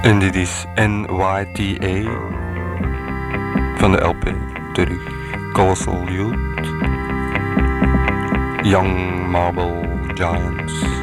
En dit is NYTA van de LP terug. Colossal Youth, Young Marble Giants.